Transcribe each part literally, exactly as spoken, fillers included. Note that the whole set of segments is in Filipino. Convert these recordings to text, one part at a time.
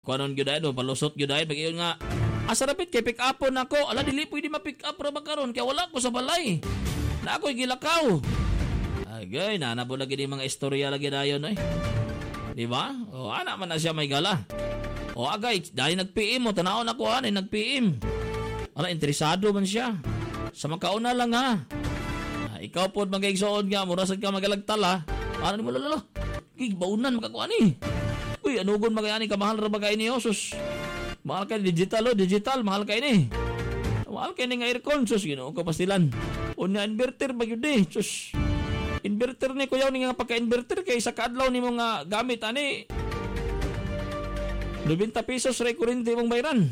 kuanon gyud dayon palusot gyud dayon pag nga asa rapit kay pick upon ako ala dili pwede ma-pick up ra magkaron kay wala ko sa balay na ako'y gilakaw. Agay nanabo lagi ni mga istorya lagi dayon eh. Di ba? O ana man na siya may gala. O agay dahil nag-P M mo tanaw na ko anay nag-P M. Ala interesado man siya. Sa makauna lang ha. Ah, ikaw pod magigsoon nga mura sad ka magalagtala. Ano ni mo lalo? Kig baunan makakuan ni. Uy, anugon magayani ka mahal ra bagay ni Osus. Mahal ka digital o digital mahal ka ini. Mahal ka ni nga aircon sus Ginoo ko pastilan. Unya inverter ba gyud eh sus. Inverter ni kuyaw ni nga pagka-inverter kay sa kaadlaw nimo nga gamit ani. ninety pesos ray kuryente mong bayran.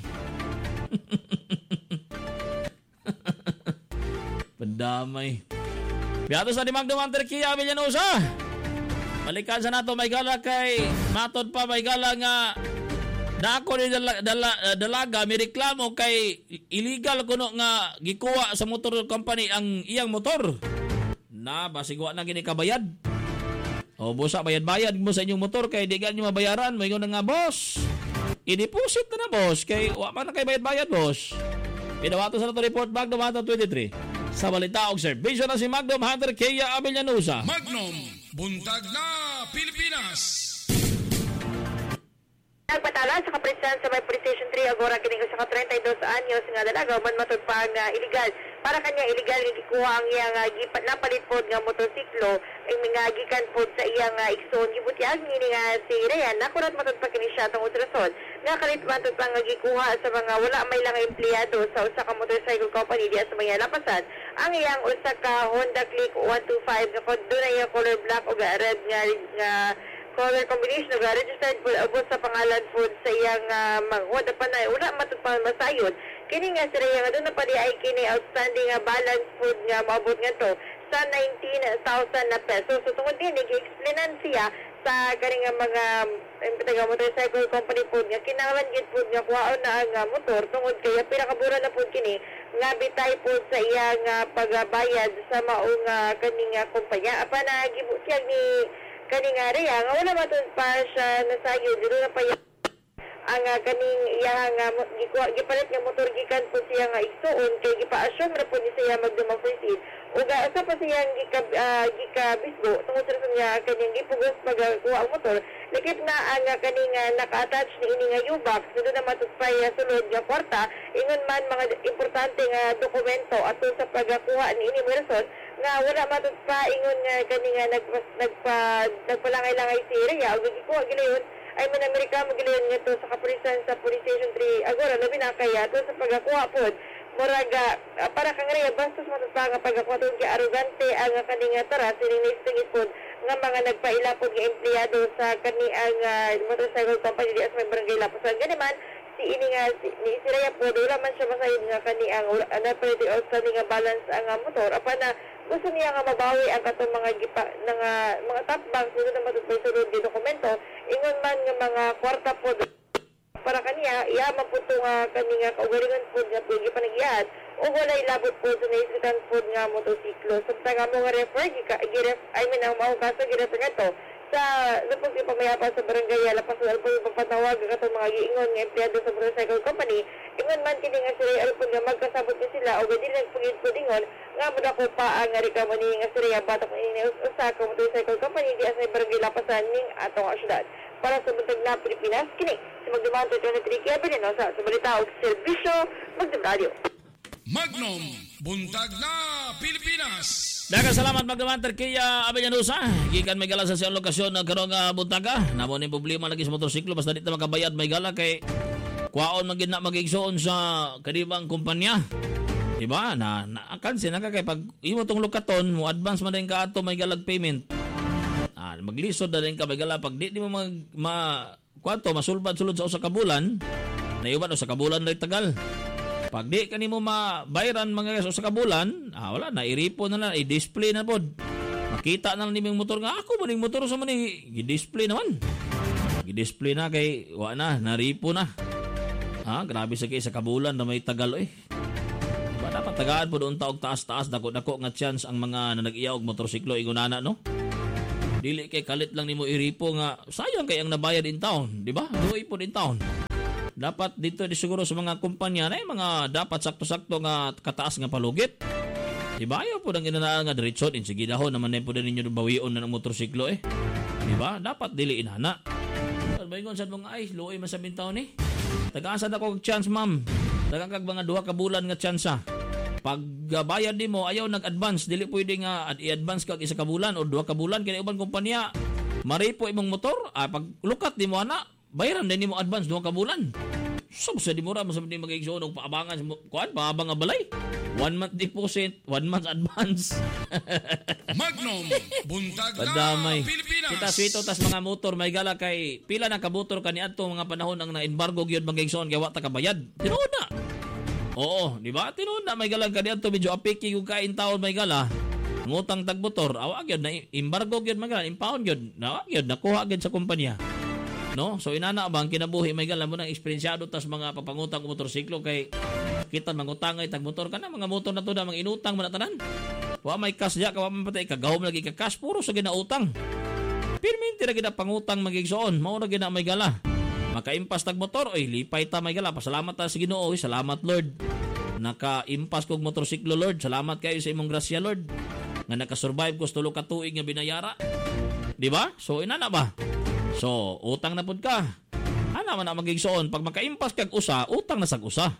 Pandamay. Biyato sa di Magdumanter Kia Villanusa. Balikan sa nato may gala kay matod pa may gala nga dako ni dala, dala, dalaga may reklamo kay illegal kuno nga gikuha sa motor company ang iyang motor. Na basigwa na gini kabayad. O busa bayad-bayad mo sa inyong motor kay di ganyo mabayaran mo ingon nga boss. I-deposit na na boss kay wa man na kay bayad-bayad boss. Pinawato sa nato report Magnum Hunter twenty-three. Sa balita og serbisyo na si Magnum Hunter Kia Villanusa. Magnum, buntag na Pilipinas. Nagpatala sa kaprisan sa may Police Station three agora kining sa thirty-two anyos nga dalaga man matud pa nga illegal para kanya illegal nga gikuha ang iyang uh, gipat napalit pod nga motorsiklo ang mga gikan pod sa iyang uh, igsoon gibutyag ni nga si Ryan nakurat matud pa kini siya tungod rason nga kalit matud pa nga gikuha sa mga wala may lang empleyado sa usa ka motorcycle company diya sa mga lapasan ang iyang usa ka Honda Click one twenty-five nga pod dunay color black ug red nga nga color combination of registered po abot sa pangalan po sa iyang uh, mga pa na wala matupang masayod kini nga sila nga doon na pa di ay kini outstanding uh, balance po nga maabot nga to sa nineteen thousand na pesos so tungod din nag-explainan siya sa ganing nga mga um, motorcycle company po nga kinahanglan gid po nga kuhaon na ang uh, motor tungod kaya pinakabura na po kini nga bitay po sa iyang uh, pagbayad sa maong uh, kaning uh, kumpanya apa na gibutyag ni kaning area nga wala matun pa siya nasayo dito na pa yung ang uh, kaning iyang uh, gipalit nga motor gikan po siya nga igsuon kay gipa-assume ra po ni siya magdumafrisid ug asa pa siyang gika uh, gikabisgo tungod sa niya kaning gipugos pagkuha ang motor likit na ang uh, kaning uh, naka-attach ni ini nga U-box dito na matutpay uh, sulod nga kwarta ingon man mga importante nga dokumento ato sa pagkuha ni ini person nga wala matud pa ingon nga kani nga nagpa nagpa nagpalangay-langay si Rhea ug gikuha gilayon ay man Amerika mo gilayon nga to sa kapulisan sa Police Station three agora labi na kaya to sa pagkuha pod muraga uh, para kang Rhea bastos matud pa nga pagkuha tong arrogante ang kani nga tara sinistingit pod nga mga nagpaila pod nga empleyado sa kani ang uh, motorcycle company di as may barangay Lapasan gani man si ini nga si, ni si Rhea pod wala man siya masayod nga kani ang ana pwede outstanding nga balance ang uh, motor apa na gusto niya nga mabawi ang katong mga gipa nga mga top banks dito na matutpay sulod di dokumento ingon man nga mga kwarta po para kaniya iya maputo nga kani nga kaugalingon po nga pwede pa nagyaad o walay labot po sa naisitan po nga motosiklo samtang nga mo nga refer gika giref I mean ang mao kaso girefer nga to sa lapos yung pamayapa sa barangay lapas sa alpo yung papatawag ang katong mga giingon nga empleyado sa motorcycle company ingon man kini nga sila alpo nga magkasabot ni sila o gadi nagpugid po dingon nga mudako pa ang reklamo ni nga sila batok ni usa ka motorcycle company di asay barangay Lapasan ning atong syudad para sa buntag na Pilipinas kini si Magdumanter twenty-three Kia Villanusa sa balita og serbisyo Magnum Radio. Magnum, buntag na Pilipinas. Daghang salamat Magdumanter Kia Villanusa. Gikan may gala sa siyang lokasyon na karong uh, buntaga. Namo ni problema lagi sa motorsiklo basta di ta makabayad may gala kay kuwaon man gid na magigsoon sa kanibang kumpanya. Diba? Na na-cancel na ka kay pag imo tong lokaton mo advance man din ka ato may galag payment. Ah, maglisod na din ka may gala pag di, di mo mag ma kwanto masulbad sulod sa usa ka bulan. Nayuban usa ka bulan na tagal. Pag di kanimo mabayaran mga sa ka bulan, ah wala na iripo na lang, i-display na pod. Makita na lang nimong motor nga ako maning motor sa man i-display naman. I-display na kay wa na naripo na. Ha, grabe sa kay sa kabulan na may tagal eh. Ba dapat tagaan po doon taog taas-taas dako-dako nga chance ang mga nanag-iya og motorsiklo igunana no. Dili kay kalit lang nimo iripo nga sayang kay ang nabayad in town, di ba? Duay po in town. Dapat dito di siguro sa mga kumpanya na mga dapat sakto-sakto nga kataas nga palugit. Diba? Ayaw po nang inanaan nga diretso. Sige dahon naman na po din ninyo bawion na ng motorsiklo eh. Diba? Dapat dili inana. Baingon sa mga ay, luoy masabing taon eh. Tagaan ako kag chance ma'am. Tagaan kag mga duha ka bulan nga chance. Pag uh, bayad di mo, ayaw nag-advance. Dili pwede nga uh, i-advance kag isa ka bulan o duha ka bulan. Kaya uban kumpanya, maripo imong motor. Ah, pag lukat di mo ana, bayaran din mo advance duha ka bulan. So, sa di mo ra, masabi di mag-igsoon o paabangan. Kuan, paabang nga balay. One month deposit, one month advance. Magnum, buntag na Padamay. Pilipinas. Kita swito tas mga motor, may gala kay pila na kamotor kaniadto mga panahon ang na-embargo gyud mag-igsoon kay wa ta kabayad. Tinuod na. Oo, di ba? Tinuod na may gala kaniadto medyo apiki yung kain taon may gala. Ngutang tagmotor, awa gyud na embargo gyud may gala, impound gyud. Na gyud nakuha gyud sa kumpanya. No? So inana bang kinabuhi may gala mo nang eksperyensyado tas mga papangutang ko motorsiklo kay kita mangutangay tag motor kana mga motor na to na mga inutang man tanan. Wa may cash ya ka wa man patay kagahom lagi ka cash puro sa ginautang. Pirminti ra gid pangutang magigsoon, mao ra gid may gala. Makaimpas tag motor oy lipay ta may gala. Pasalamat ta sa Ginoo, oy salamat Lord. Nakaimpas kog motorsiklo Lord. Salamat kayo sa imong grasya Lord. Nga naka-survive ko sa tulo ka tuig nga binayara. Di ba? So inana ba? So, utang na pud ka. Ana man na magigsoon pag makaimpas kag usa, utang na sag usa.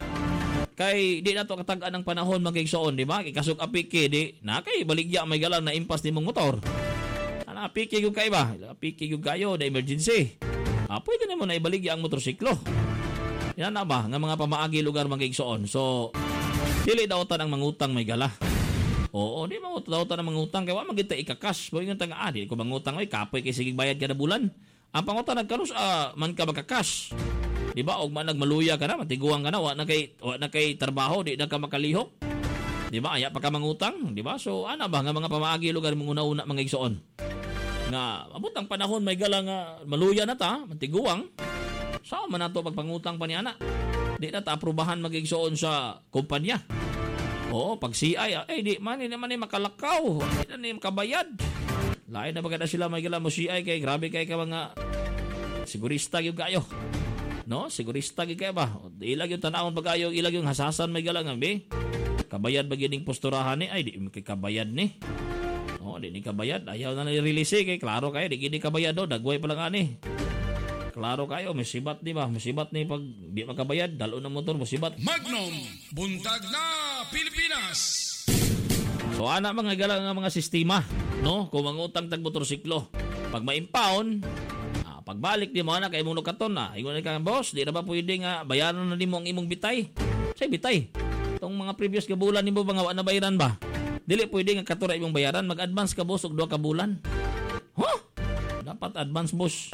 Kay di na to katag-an ang panahon magigsoon, di ba? Ikasog apiki di na kay baligya may galang na impas nimong motor. Ana apiki gyud kay ba? Apiki gyud kayo na emergency. Ah, pwede na mo na ibaligya ang motorsiklo. Yan na ba nga mga pamaagi lugar magigsoon. So, dili daw ta ang mangutang may gala. Oo, di mo daw ta ang mangutang kay wa magita ikakas. Boy nga tanga ah, di ko mangutang oy kapoy kay sige bayad kada bulan. Ang pangutan nagkanus uh, man ka magkakas. Di ba? Og man nagmaluya ka na, matiguang ka na, wa na kay wa na kay trabaho, di na ka makalihok. Di ba? Aya pa ka mangutang, di ba? So ana ba nga mga pamaagi lugar mong una-una mga igsoon. Nga abot ang panahon may gala nga maluya na ta, matiguang. Sao man nato pagpangutang pa ni ana? Di na ta aprubahan magigsoon sa kumpanya. Oo, pag C I, eh di man ni naman ni makalakaw, di na ni makabayad. Lain na bagay na sila may gala mo C I kay grabe kay ka mga sigurista yung kayo. No? Sigurista yung kayo ba? Ilag yung tanawon pa kayo, ilag yung hasasan may gala nga, be. Kabayad ba gining posturahan ni? Ay, di kay kabayad ni. O, di ni kabayad. Ayaw na nilirelease kay klaro kayo, di gini kabayad do, dagway pa lang ani. Klaro kayo, may sibat di ba? May sibat ni pag di makabayad, dalo na motor, may sibat. Magnum, buntag na Pilipinas. So ana mga gala nga mga sistema, no? Kung mangutang tag motorsiklo, pag ma-impound, ah, pagbalik di mo ana kay imong lukaton na. Ingon ka boss, di na ba pwede nga bayaran na nimo ang imong bitay? Say bitay. Tong mga previous ka bulan nimo ba nga wa na bayaran ba? Dili pwede nga katura imong bayaran, mag-advance ka boss og duha ka bulan. Huh? Dapat advance boss.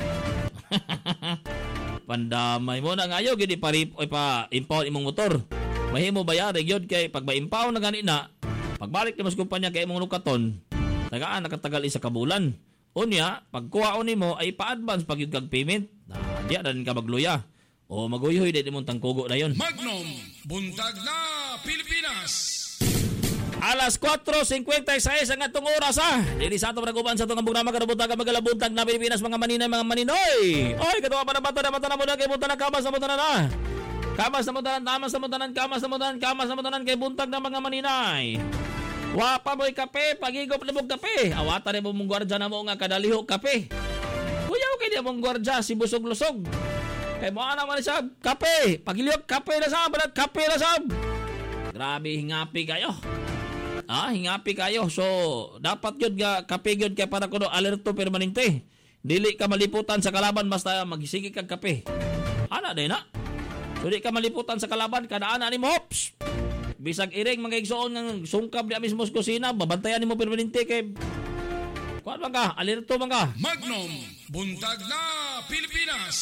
Pandamay mo na ngayo gid iparip oy pa impound imong motor. Mahimo bayar gyud kay pag ma-impound na gani na. Pagbalik naman sa kumpanya kay imong lukaton, tagaan nakatagal isa ka bulan. Unya, pagkuha nimo ay pa-advance pag yung kag payment. Nah, diya na rin ka magluya. O maguyuhoy din mong tangkugo na yon. Magnum, buntag na Pilipinas. Alas four fifty-six ang atong oras ha. Dili sa atong naguban sa itong programa kanabuntag ang magalabuntag na Pilipinas mga maninay mga maninoy. Oy, katuwa pa na bato na bato na muna kay bunta na kamas na bunta na na. Kamas na bunta na, tamas na bunta na, kamas na bunta na, kamas na bunta na kay buntag na mga maninay. Wapa mo'y kape, pagigop na mong kape. Awata rin mong gwardya na mo nga kadaliho kape. Kuyaw kay di mong gwardya si busog-lusog. Kay mo naman siya kape. Pagiliyok kape na sab, kape na sab. Grabe hingapi kayo. Ah, hingapi kayo. So, dapat yun nga kape yun kaya para kuno alerto permanente. Dili ka maliputan sa kalaban basta magisigi kag kape. Ana din na. So, di ka maliputan sa kalaban kada ana ni mo hops. Bisag iring mga igsoon ng sungkab di mismo sa kusina, babantayan nimo permanente kay kuan man ka, alerto man ka. Magnum, buntag na Pilipinas.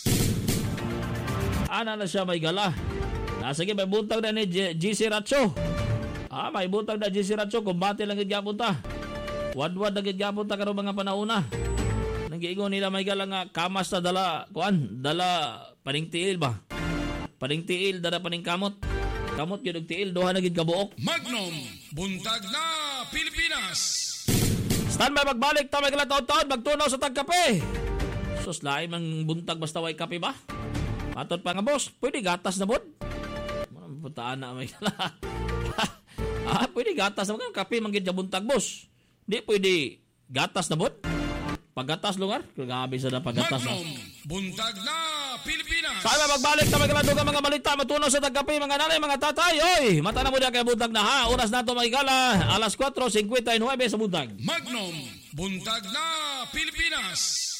Ana na siya may gala. Nasige may buntag na ni G C Racho. Ah, may buntag na G C Racho, kumbate lang gid gyapon ta. Wad-wad na gid gyapon ta karon mga panahona. Nang-giingon nila may gala nga kamas na dala, kuan, dala paning tiil ba? Paning tiil dala paning kamot. Kamot yun og tiil, duha na gid kabuok. Magnum, buntag na Pilipinas. Stand by magbalik ta may taon-taon magtunaw sa tagkape. Sus lain mang buntag basta way kape ba? Atot pa nga boss, pwede gatas na bod. Putaan na may gala. Ah, pwede gatas na bod. Kape manggid sa buntag boss. Di pwede gatas na bod. Paggatas lugar, grabe sa na paggatas na. Magnum, buntag na Pilipinas. Saan na magbalik na magaladugan mga balita matunaw sa tagkape mga nanay mga tatay. Oy, mata na mo diya kay buntag na ha. Oras na to magigala, alas four fifty-nine sa buntag. Magnum, buntag na Pilipinas.